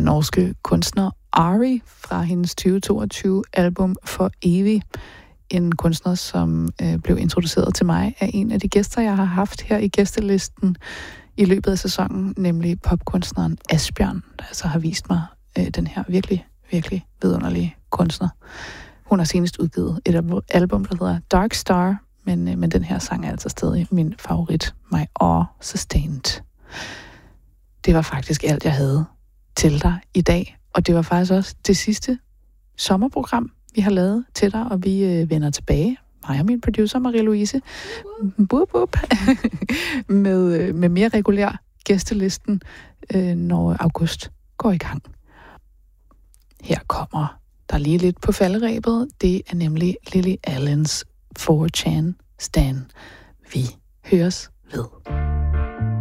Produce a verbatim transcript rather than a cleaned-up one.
norske kunstner Ari fra hendes tyve toogtyve album For Evig. En kunstner, som øh, blev introduceret til mig af en af de gæster, jeg har haft her i gæstelisten i løbet af sæsonen, nemlig popkunstneren Asbjørn, der altså har vist mig øh, den her virkelig, virkelig vidunderlige kunstner. Hun har senest udgivet et album, der hedder Dark Star, men, øh, men den her sang er altså stadig min favorit, My Awe Sustained. Det var faktisk alt, jeg havde til dig i dag, og det var faktisk også det sidste sommerprogram, vi har lavet til dig, og vi øh, vender tilbage, mig og min producer Marie-Louise, bup, bup, med, øh, med mere regulær gæstelisten, øh, når august går i gang. Her kommer der lige lidt på falderebet. Det er nemlig Lily Allens four chan Stan. Vi høres ved.